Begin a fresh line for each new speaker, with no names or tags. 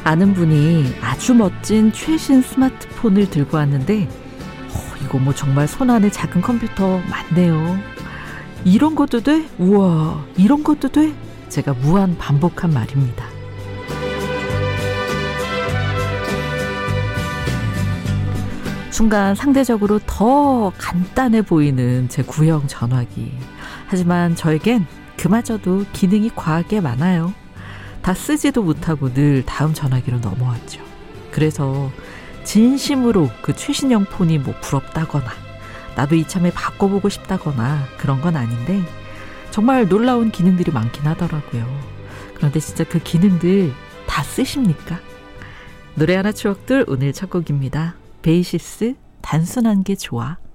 아는 분이 아주 멋진 최신 스마트폰을 들고 왔는데 이거 뭐 정말 손 안에 작은 컴퓨터 많네요. 이런 것도 돼? 우와, 이런 것도 돼? 제가 무한 반복한 말입니다. 순간 상대적으로 더 간단해 보이는 제 구형 전화기. 하지만 저에겐 그마저도 기능이 과하게 많아요. 다 쓰지도 못하고 늘 다음 전화기로 넘어왔죠. 그래서 진심으로 그 최신형 폰이 뭐 부럽다거나 나도 이참에 바꿔보고 싶다거나 그런 건 아닌데 정말 놀라운 기능들이 많긴 하더라고요. 그런데 진짜 그 기능들 다 쓰십니까? 노래 하나 추억들 오늘 첫 곡입니다. 베이시스 단순한 게 좋아.